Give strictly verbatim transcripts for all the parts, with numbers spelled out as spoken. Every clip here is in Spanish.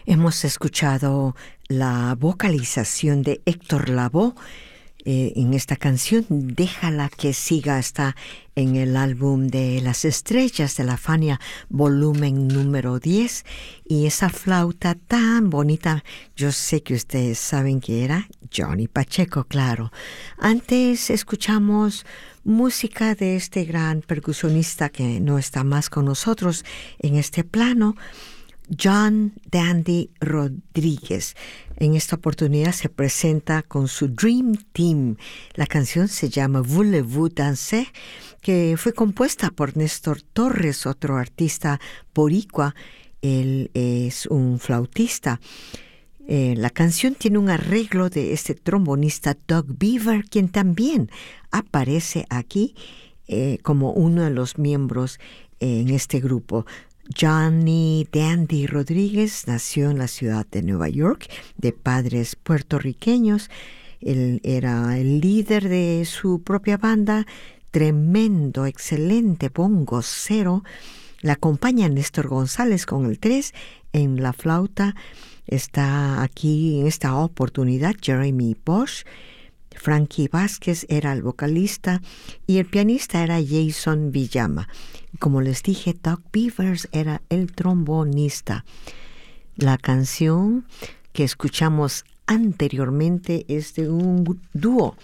Hemos escuchado la vocalización de Héctor Lavoe eh, en esta canción, Déjala que siga, está en el álbum de Las Estrellas de la Fania, volumen número diez, y esa flauta tan bonita, yo sé que ustedes saben que era Johnny Pacheco, claro. Antes escuchamos música de este gran percusionista que no está más con nosotros en este plano, John Dandy Rodríguez. En esta oportunidad se presenta con su Dream Team. La canción se llama Voulez-vous danser, que fue compuesta por Néstor Torres, otro artista boricua. Él es un flautista. Eh, la canción tiene un arreglo de este trombonista Doug Beaver, quien también aparece aquí eh, como uno de los miembros eh, en este grupo. Johnny Dandy Rodríguez nació en la ciudad de Nueva York, de padres puertorriqueños. Él era el líder de su propia banda, tremendo, excelente bongocero. La acompaña Néstor González con el tres en la flauta. Está aquí en esta oportunidad Jeremy Bosch. Frankie Vázquez era el vocalista y el pianista era Jason Villama. Como les dije, Doug Beavers era el trombonista. La canción que escuchamos anteriormente es de un dúo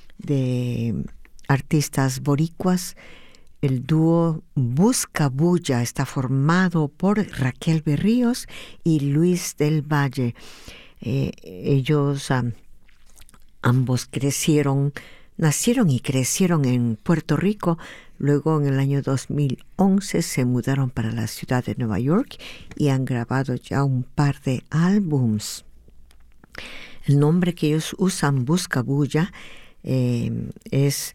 de artistas boricuas. El dúo Busca Bulla está formado por Raquel Berríos y Luis del Valle. Eh, ellos um, ambos crecieron, nacieron y crecieron en Puerto Rico. Luego, en el año dos mil once, se mudaron para la ciudad de Nueva York y han grabado ya un par de álbums. El nombre que ellos usan, Busca Bulla, eh, es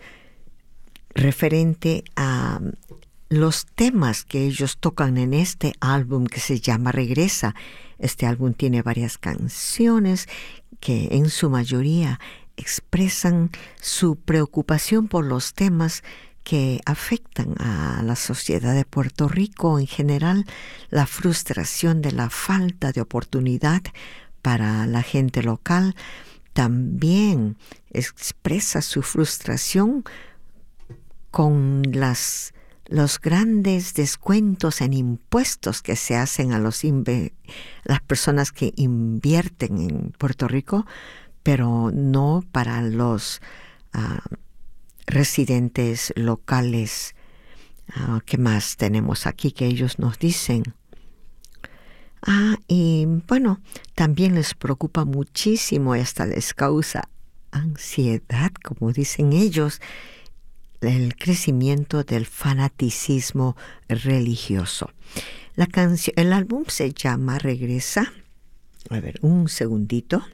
referente a los temas que ellos tocan en este álbum que se llama Regresa. Este álbum tiene varias canciones que en su mayoría expresan su preocupación por los temas que afectan a la sociedad de Puerto Rico en general, la frustración de la falta de oportunidad para la gente local. También expresa su frustración con las, los grandes descuentos en impuestos que se hacen a los inve, las personas que invierten en Puerto Rico, pero no para los uh, residentes locales. Uh, ¿Qué más tenemos aquí que ellos nos dicen? Ah, y bueno, también les preocupa muchísimo y hasta les causa ansiedad, como dicen ellos, el crecimiento del fanaticismo religioso. La canción, el álbum se llama Regresa. A ver, un segundito.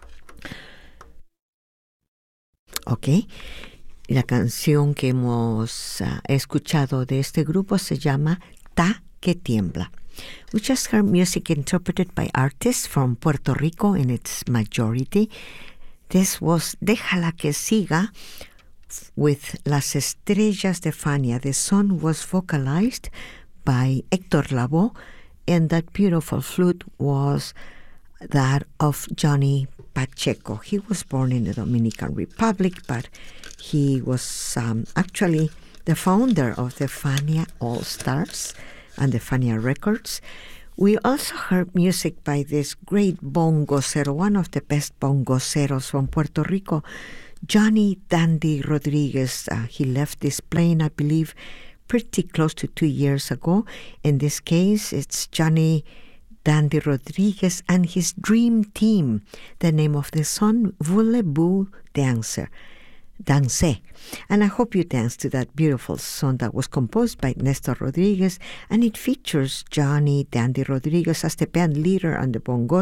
Ok. La canción que hemos uh, escuchado de este grupo se llama Ta que tiembla. We just heard music interpreted by artists from Puerto Rico in its majority. This was Déjala que siga with Las Estrellas de Fania. The song was vocalized by Héctor Lavoe, and that beautiful flute was that of Johnny Pacheco. He was born in the Dominican Republic, but he was um, actually the founder of the Fania All-Stars and the Fania Records. We also heard music by this great bongocero, one of the best bongoceros from Puerto Rico, Johnny Dandy Rodríguez. Uh, he left this plane, I believe, pretty close to two years ago. In this case, it's Johnny Dandy Rodríguez and his Dream Team. The name of the song, Voulez-vous danser? Danser. And I hope you dance to that beautiful song that was composed by Néstor Rodríguez, and it features Johnny Dandy Rodríguez as the band leader on the bongo,